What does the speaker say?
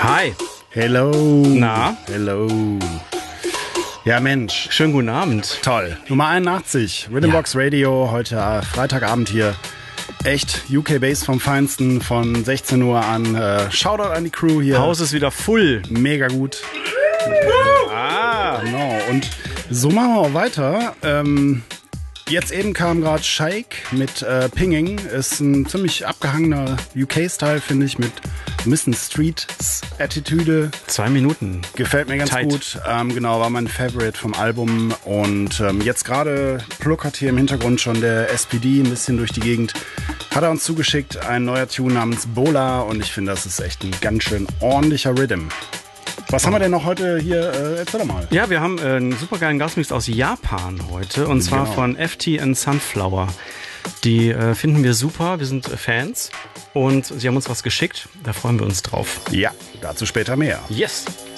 Hi. Hello. Na? Hello. Ja, Mensch. Schönen guten Abend. Toll. Nummer 81, Rhythmbox Radio, heute Freitagabend hier. Echt UK-Bass vom Feinsten von 16 Uhr an. Shoutout an die Crew hier. Haus ist wieder full. Mega gut. Genau. Und so machen wir auch weiter. Jetzt eben kam gerade Shake mit Pinging. Ist ein ziemlich abgehangener UK-Style, finde ich, mit ein bisschen Street-Attitüde. 2 Minuten. Gefällt mir ganz Tight. gut. Genau, war mein Favorite vom Album. Und jetzt gerade pluckert hier im Hintergrund schon der SPD ein bisschen durch die Gegend. Hat er uns zugeschickt, ein neuer Tune namens Bola. Und ich finde, das ist echt ein ganz schön ordentlicher Rhythm. Was haben wir denn noch heute hier? Erzähl doch mal. Ja, wir haben einen supergeilen Gastmix aus Japan heute. Und zwar von FT and Sunflower. Die finden wir super. Wir sind Fans. Und sie haben uns was geschickt. Da freuen wir uns drauf. Ja, dazu später mehr. Yes.